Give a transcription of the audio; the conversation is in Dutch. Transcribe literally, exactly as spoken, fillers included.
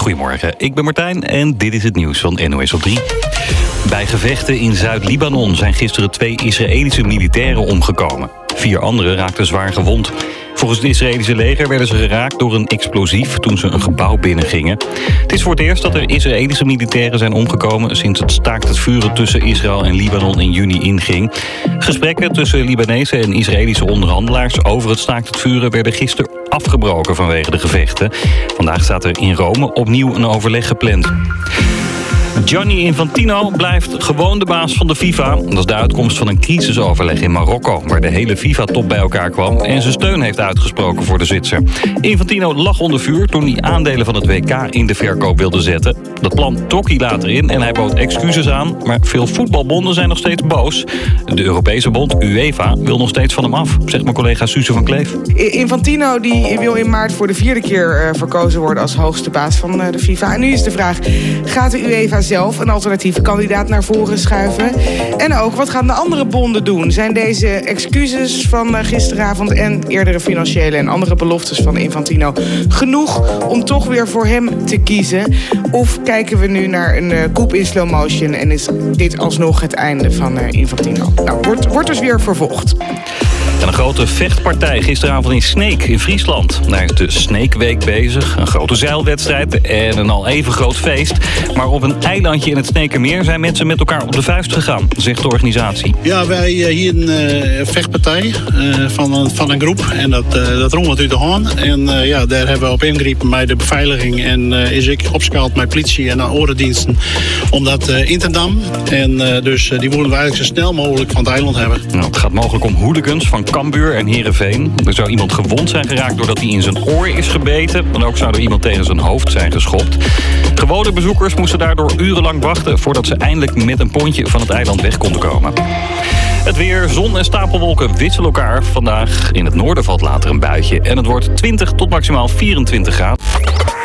Goedemorgen, ik ben Martijn en dit is het nieuws van N O S op drie. Bij gevechten in Zuid-Libanon zijn gisteren twee Israëlische militairen omgekomen. Vier anderen raakten zwaar gewond. Volgens het Israëlische leger werden ze geraakt door een explosief toen ze een gebouw binnengingen. Het is voor het eerst dat er Israëlische militairen zijn omgekomen sinds het staakt het vuren tussen Israël en Libanon in juni inging. Gesprekken tussen Libanese en Israëlische onderhandelaars over het staakt het vuren werden gisteren afgebroken vanwege de gevechten. Vandaag staat er in Rome opnieuw een overleg gepland. Gianni Infantino blijft gewoon de baas van de FIFA. Dat is de uitkomst van een crisisoverleg in Marokko, waar de hele FIFA-top bij elkaar kwam en zijn steun heeft uitgesproken voor de Zwitser. Infantino lag onder vuur toen hij aandelen van het W K in de verkoop wilde zetten. Dat plan trok hij later in en hij bood excuses aan, maar veel voetbalbonden zijn nog steeds boos. De Europese bond UEFA wil nog steeds van hem af, zegt mijn collega Suze van Kleef. Infantino die wil in maart voor de vierde keer uh, verkozen worden als hoogste baas van uh, de FIFA. En nu is de vraag, gaat de UEFA zelf een alternatieve kandidaat naar voren schuiven? En ook, wat gaan de andere bonden doen? Zijn deze excuses van gisteravond en eerdere financiële en andere beloftes van Infantino genoeg om toch weer voor hem te kiezen? Of kijken we nu naar een uh, coup in slow motion en is dit alsnog het einde van uh, Infantino? Nou, wordt, wordt dus weer vervolgd. En een grote vechtpartij gisteravond in Sneek in Friesland. Daar is de Sneekweek bezig. Een grote zeilwedstrijd en een al even groot feest. Maar op een eilandje in het Sneekermeer zijn mensen met elkaar op de vuist gegaan, zegt de organisatie. Ja, wij uh, hier een uh, vechtpartij uh, van, een, van een groep. En dat, uh, dat rommelt uit de haan. En uh, ja, daar hebben we op ingrepen bij de beveiliging. En uh, is ik opschaald met politie en orendiensten om dat uh, in te dammen. En uh, dus uh, die willen we eigenlijk zo snel mogelijk van het eiland hebben. Nou, het gaat mogelijk om hooligans van Cambuur en Heerenveen. Er zou iemand gewond zijn geraakt doordat hij in zijn oor is gebeten. En ook zou er iemand tegen zijn hoofd zijn geschopt. Gewone bezoekers moesten daardoor urenlang wachten voordat ze eindelijk met een pontje van het eiland weg konden komen. Het weer, zon en stapelwolken wisselen elkaar. Vandaag in het noorden valt later een buitje. En het wordt twintig tot maximaal vierentwintig graden.